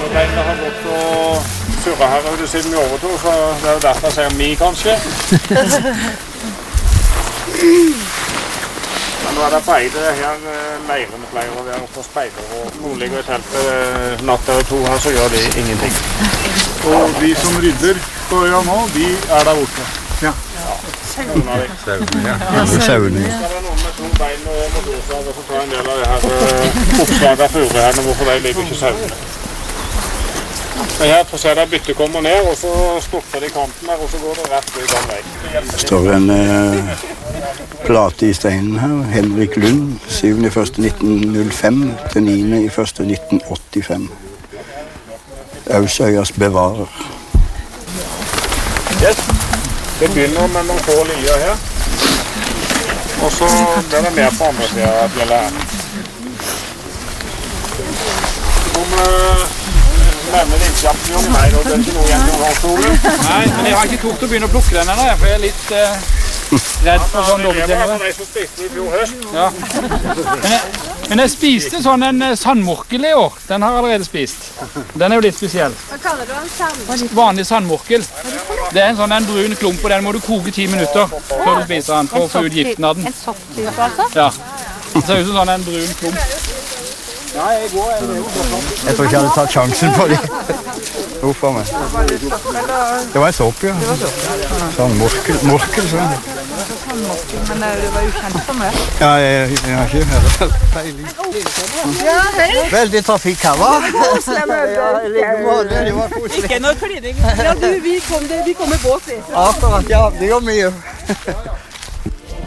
Beina har gått og surret her ute siden vi overtog, så det er jo derfor jeg sier mi, kanskje. Men nå er det beide her, leirene pleier å være oppe og speider, og noen ligger i teltet natt eller to her, så gjør de ingenting. Og de som rydder på øya nå, de er der borte. Ja. Sauene, ja. Sauene. Så er det noen med to bein og motorsager som tar en del av det her oppslaget av fure her, hvorfor de ligger ikke sauene. Men her ser jeg byttet kommer ned, og så stopper de kanten her, og så går det rett i den vei. Det står en plate i steinen her, Henrik Lund, 7.1.1905 til 9.1.1985. Ausøyas bevarer. Yes. Det begynner med noen få lier her, og så blir det mer på andre siden av fjellet her. Nevner innkjappen jo meg, og det er ikke noe igjen til halvstolen. Nei, men jeg har ikke tort å begynne å plukke den ennå, for jeg er litt redd for sånn dobbeltgjengere. Det var de som spiste i fjor høst. Ja. Men jeg spiste sånn en sandmorkel i år. Den har jeg allerede spist. Den er jo litt spesiell. Hva kaller du en sandmorkel? Vanlig sandmorkel. Det er en brun klump, og den må du koke 10 minutter før du spiser den, for å få ut giften av den. En sopptype altså? Ja. Det ser ut som sånn en brun klump. Ja, jeg går. Jeg tror ikke jeg hadde tatt sjansen på det. Uff a meg. Det var en sopp, ja. Sånn morkel, sånn. Men det var ukjent for meg. Ja, jeg har ikke hørt peiling. Ja, hei. Veldig trafikk her, hva? Ja, det var koselig. ikke noe klining. Ja, vi kom med båt, vi. Akkurat, ja, det gjør mye.